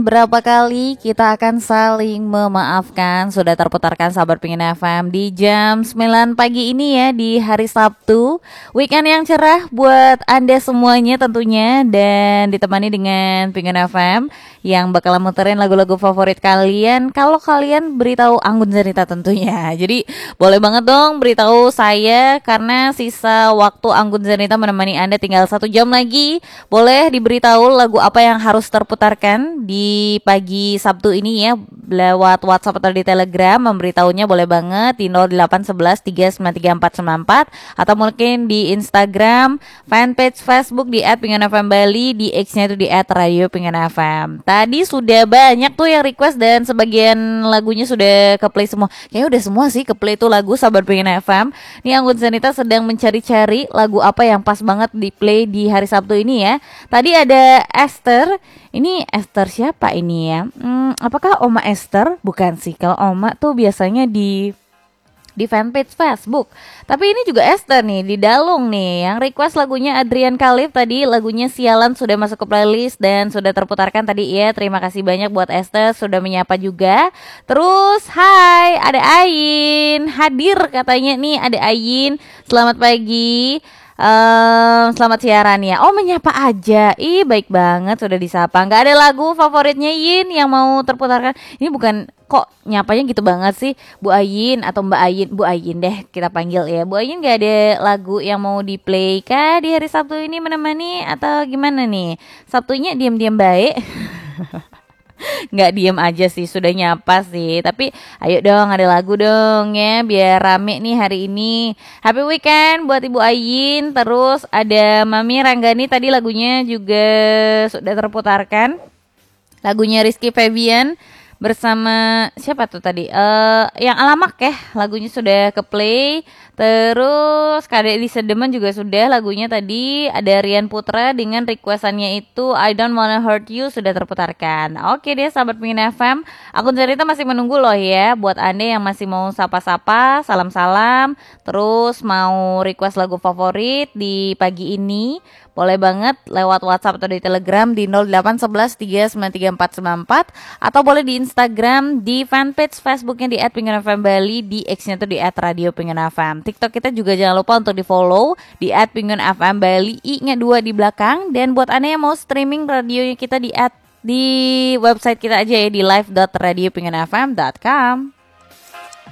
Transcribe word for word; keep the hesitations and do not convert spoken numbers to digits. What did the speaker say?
dan berapa kali kita akan saling memaafkan. Sudah terputarkan Sahabat Pingin F M di jam sembilan pagi ini ya, di hari Sabtu. Weekend yang cerah buat Anda semuanya tentunya. Dan ditemani dengan Pingin F M yang bakal muterin lagu-lagu favorit kalian. Kalau kalian beritahu Anggun Zanita tentunya. Jadi boleh banget dong beritahu saya, karena sisa waktu Anggun Zanita menemani Anda tinggal satu jam lagi. Boleh diberitahu lagu apa yang harus terputarkan di pagi Sabtu ini ya, lewat WhatsApp atau di Telegram. Memberitahunya boleh banget di nol delapan satu satu tiga sembilan tiga empat sembilan empat, atau mungkin di Instagram, fanpage Facebook di et pingin f m bali, di X-nya itu di et radio pingin f m. Tadi sudah banyak tuh yang request dan sebagian lagunya sudah ke play semua. Kayaknya udah semua sih ke play tuh lagu Sahabat Pingin F M. Nih Anggun Zanita sedang mencari-cari lagu apa yang pas banget di play di hari Sabtu ini ya. Tadi ada Esther. Ini Esther siapa ini ya? Hmm, apakah Oma Esther? Bukan sih. Kalau Oma tuh biasanya di di fanpage Facebook. Tapi ini juga Esther nih di Dalung nih yang request lagunya Adrian Khalif. Tadi lagunya Sialan sudah masuk ke playlist dan sudah terputarkan tadi ya. Terima kasih banyak buat Esther sudah menyapa juga. Terus hai, ada Ayin hadir katanya nih, ada Ayin. Selamat pagi. Um, selamat siaran ya. Oh, menyapa aja. Ih, baik banget sudah disapa. Nggak ada lagu favoritnya Yin yang mau terputarkan. Ini bukan, kok nyapanya gitu banget sih, Bu Ayin atau Mbak Ayin. Bu Ayin deh kita panggil ya. Bu Ayin, nggak ada lagu yang mau di play kah di hari Sabtu ini menemani atau gimana nih? Sabtunya diam-diam baik. Nggak diem aja sih, sudah nyapa sih. Tapi ayo dong, ada lagu dong ya, biar rame nih hari ini. Happy weekend buat Ibu Ayin. Terus ada Mami Ranggani, tadi lagunya juga sudah terputarkan. Lagunya Rizky Febian bersama siapa tuh tadi? Uh, yang Alamak ya, lagunya sudah ke play. Terus Kadek di Sedeman juga sudah lagunya tadi. Ada Rian Putra dengan requestannya itu I Don't Wanna Hurt You sudah terputarkan. Oke deh Sahabat Pingin F M, Akun Cerita masih menunggu loh ya. Buat Anda yang masih mau sapa-sapa, salam-salam, terus mau request lagu favorit di pagi ini, boleh banget lewat WhatsApp atau di Telegram di nol delapan satu satu tiga sembilan tiga empat sembilan empat, atau boleh di Instagram di fanpage Facebooknya di et pingin f m bali, di X-nya itu di et radio pingin f m. TikTok kita juga jangan lupa untuk di follow di et pingin f m bali, i-nya dua di belakang. Dan buat Anda yang mau streaming radionya kita di at, di website kita aja ya, di live dot radio pingin f m dot com.